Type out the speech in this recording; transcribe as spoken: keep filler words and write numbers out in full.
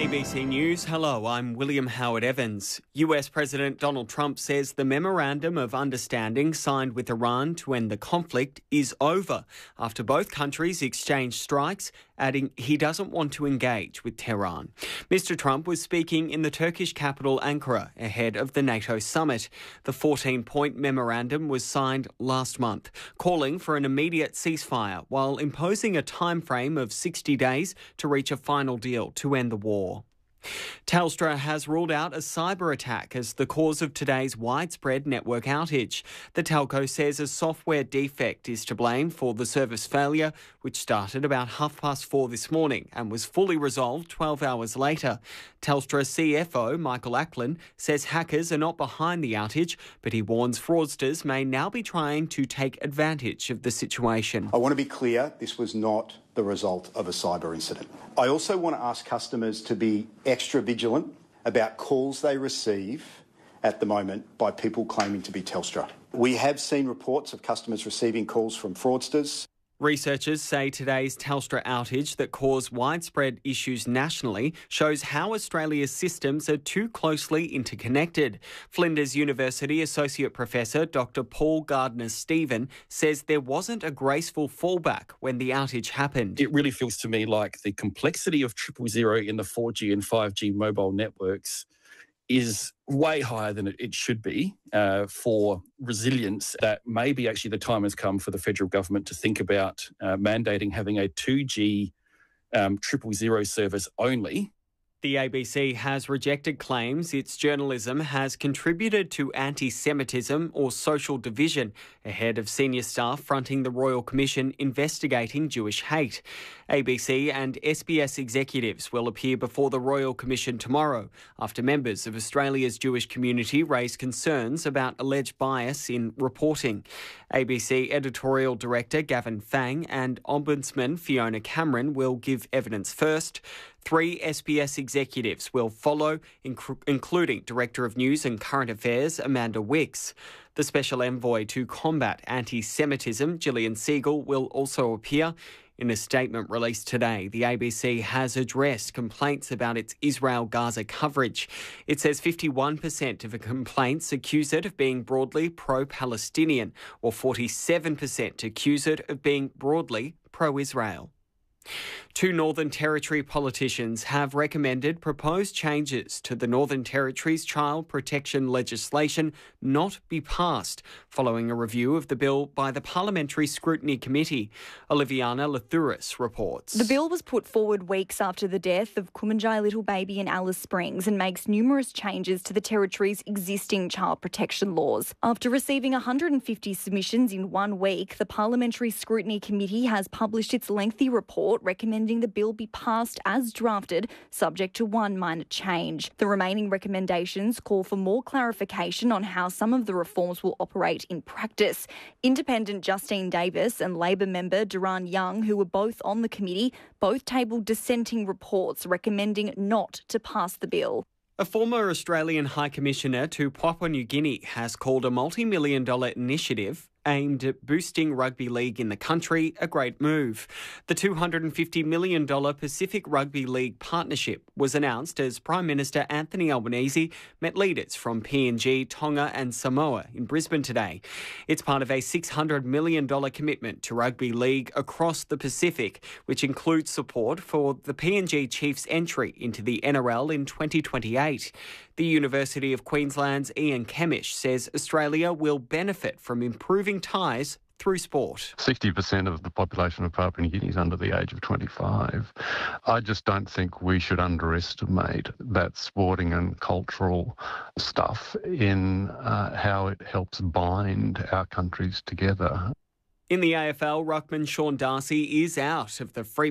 A B C News, hello, I'm William Howard Evans. U S President Donald Trump says the Memorandum of Understanding signed with Iran to end the conflict is over after both countries exchanged strikes, adding he doesn't want to engage with Tehran. Mister Trump was speaking in the Turkish capital Ankara ahead of the NATO summit. The fourteen-point memorandum was signed last month, calling for an immediate ceasefire while imposing a timeframe of sixty days to reach a final deal to end the war. Telstra has ruled out a cyber attack as the cause of today's widespread network outage. The telco says a software defect is to blame for the service failure, which started about half past four this morning and was fully resolved twelve hours later. Telstra C F O Michael Ackland says hackers are not behind the outage, but he warns fraudsters may now be trying to take advantage of the situation. I want to be clear, this was not the result of a cyber incident. I also want to ask customers to be extra vigilant about calls they receive at the moment by people claiming to be Telstra. We have seen reports of customers receiving calls from fraudsters. Researchers say today's Telstra outage that caused widespread issues nationally shows how Australia's systems are too closely interconnected. Flinders University Associate Professor Doctor Paul Gardner-Stephen says there wasn't a graceful fallback when the outage happened. It really feels to me like the complexity of triple zero in the four G and five G mobile networks is way higher than it should be uh, for resilience, that maybe actually the time has come for the federal government to think about uh, mandating having a two G um, triple zero service only. The A B C has rejected claims its journalism has contributed to anti-Semitism or social division ahead of senior staff fronting the Royal Commission investigating Jewish hate. A B C and S B S executives will appear before the Royal Commission tomorrow after members of Australia's Jewish community raised concerns about alleged bias in reporting. A B C editorial director Gavin Fang and Ombudsman Fiona Cameron will give evidence first. Three S B S executives will follow, inc- including Director of News and Current Affairs Amanda Wicks. The Special Envoy to Combat Anti-Semitism, Gillian Siegel, will also appear. In a statement released today, the A B C has addressed complaints about its Israel-Gaza coverage. It says fifty-one percent of the complaints accuse it of being broadly pro-Palestinian, or forty-seven percent accuse it of being broadly pro-Israel. Two Northern Territory politicians have recommended proposed changes to the Northern Territory's child protection legislation not be passed following a review of the bill by the Parliamentary Scrutiny Committee. Oliviana Lathouris reports. The bill was put forward weeks after the death of Kumanjai Little Baby in Alice Springs and makes numerous changes to the Territory's existing child protection laws. After receiving one hundred fifty submissions in one week, the Parliamentary Scrutiny Committee has published its lengthy report recommending the bill be passed as drafted, subject to one minor change. The remaining recommendations call for more clarification on how some of the reforms will operate in practice. Independent Justine Davis and Labor member Duran Young, who were both on the committee, both tabled dissenting reports recommending not to pass the bill. A former Australian High Commissioner to Papua New Guinea has called a multi-million dollar initiative aimed at boosting rugby league in the country a great move. The two hundred fifty million dollars Pacific Rugby League partnership was announced as Prime Minister Anthony Albanese met leaders from P N G, Tonga and Samoa in Brisbane today. It's part of a six hundred million dollars commitment to rugby league across the Pacific, which includes support for the P N G Chiefs' entry into the N R L in twenty twenty-eight. The University of Queensland's Ian Kemish says Australia will benefit from improving ties through sport. sixty percent of the population of Papua New Guinea is under the age of twenty-five. I just don't think we should underestimate that sporting and cultural stuff in uh, how it helps bind our countries together. In the A F L, ruckman Sean Darcy is out of the free